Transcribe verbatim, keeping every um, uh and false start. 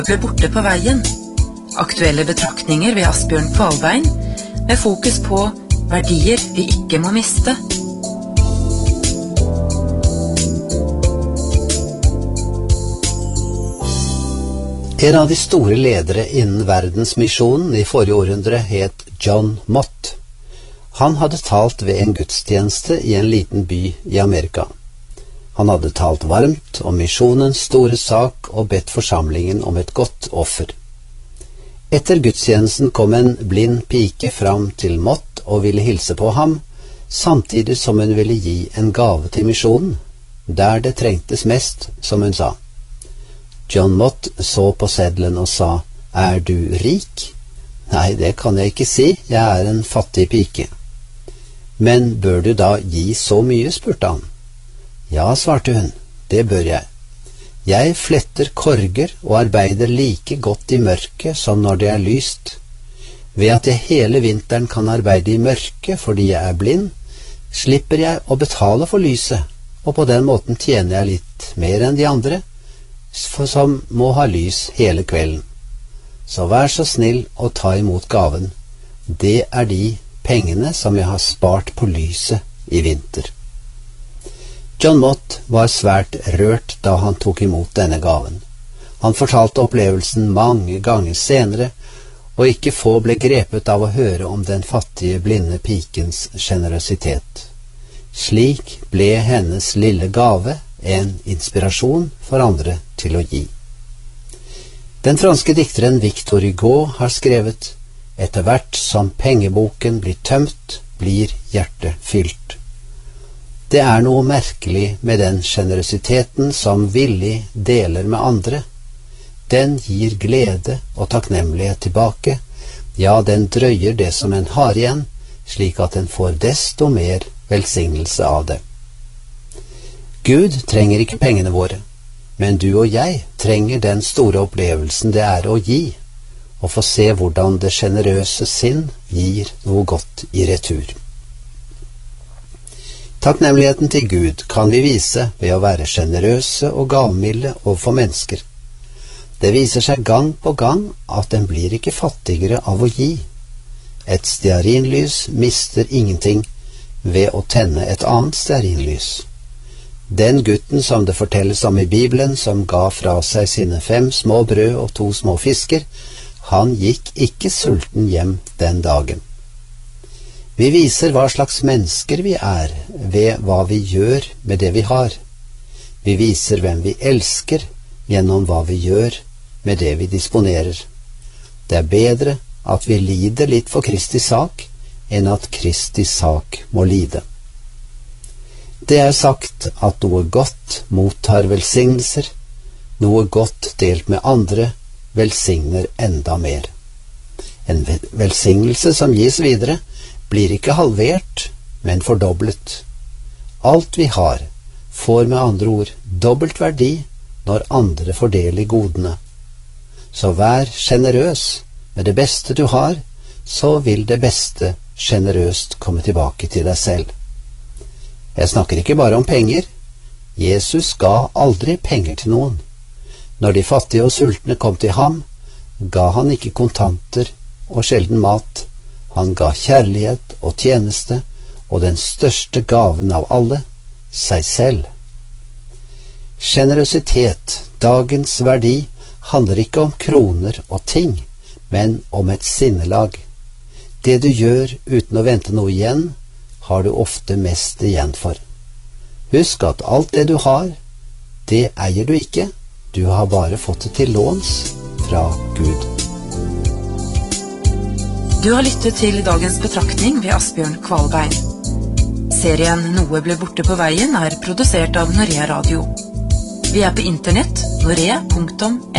ble borte på veien. Aktuelle betraktninger ved Asbjørn Kvalbein, med fokus på verdier vi ikke må miste. En av de store ledere innen verdensmisjonen i forrige århundre het John Mott. Han hadde talt ved en gudstjeneste i en liten by i Amerika. Han hadde talt varmt om misjonens store sak og bedt forsamlingen om et godt offer. Etter gudstjenesten kom en blind pike fram til Mott og ville hilse på ham, samtidig som hun ville gi en gave til misjonen, der det trengtes mest, som hun sa. John Mott så på seddelen og sa, «Er du rik?» «Nei, det kan jeg ikke si, jeg er en fattig pike.» «Men bør du da gi så mye?» spurte han. «Ja», svarte hun, «det bør jeg. Jeg fletter korger og arbeider like godt i mørket som når det er lyst. Ved at jeg hele vinteren kan arbeide i mørket fordi jeg er blind, slipper jeg å betale for lyset, og på den måten tjener jeg litt mer enn de andre, for som må ha lys hele kvelden. Så vær så snill å ta imot gaven. Det er de pengene som jeg har spart på lyset i vinter.» John Mott var svært rørt da han tok imot denne gaven. Han fortalte opplevelsen mange ganger senere, og ikke få ble grepet av å høre om den fattige blinde pikens generøsitet. Slik ble hennes lille gave en inspirasjon for andre til å gi. Den franske dikteren Victor Hugo har skrevet, «Etter hvert som pengeboken blir tømt, blir hjertet fylt.» Det er noe merkelig med den generøsiteten som villig deler med andre. Den gir glede og takknemlighet tilbake, ja, den drøyer det som en har igjen, slik at en får desto mer velsignelse av det. Gud trenger ikke pengene våre, men du og jeg trenger den store opplevelsen det er å gi, og få se hvordan det generøse sinn gir noe godt i retur. Takknemligheten til Gud kan vi vise ved å være generøse og gavmilde overfor mennesker. Det viser seg gang på gang at den blir ikke fattigere av å gi. Et stearinlys mister ingenting ved å tenne et annet stearinlys. Den gutten som det fortelles om i Bibelen, som ga fra seg sine fem små brød og to små fisker, han gikk ikke sulten hjem den dagen. Vi viser hva slags mennesker vi er ved hva vi gjør med det vi har. Vi viser hvem vi elsker gjennom hva vi gjør med det vi disponerer. Det er bedre at vi lider litt for Kristi sak, enn at Kristi sak må lide. Det er sagt at noe godt mottar velsignelser, noe godt delt med andre velsigner enda mer. En velsignelse som gis videre blir ikke halvert, men fordoblet. Alt vi har får med andre ord dobbelt verdi når andre fordeler godene. Så vær generøs med det beste du har, så vil det beste generøst komme tilbake til deg selv. Jeg snakker ikke bare om penger. Jesus ga aldri penger til noen. Når de fattige og sultne kom til ham, ga han ikke kontanter og sjelden mat. Han ga kjærlighet og tjeneste, og den største gaven av alle, seg selv. Generøsitet, dagens verdi, handler ikke om kroner og ting, men om et sinnelag. Det du gjør uten å vente noe igjen, har du ofte mest igjen for. Husk at alt det du har, det eier du ikke, du har bare fått det til låns fra Gud. Du har lyttet til dagens betraktning ved Asbjørn Kvalbein. Serien Noe ble borte på veien er produsert av Norea Radio. Vi er på internett norea punktum